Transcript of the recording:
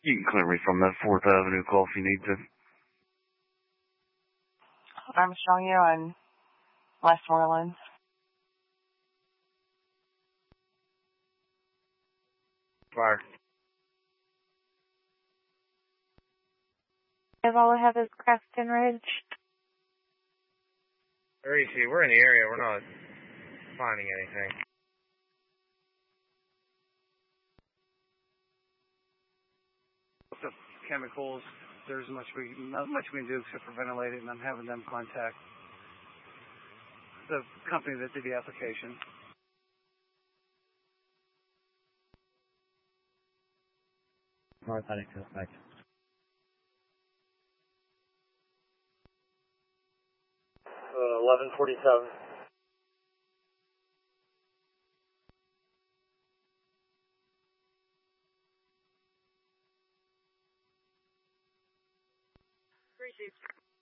You can clear me from that 4th Avenue call if you need to. Armstrong, you're on Westmoreland. Fire. All I have is Creston Ridge. Easy, we're in the area. We're not finding anything. The chemicals, there's not much we can do except for ventilate it, and I'm having them contact the company that did the application. North Attic, back. Uh, 1147. Received.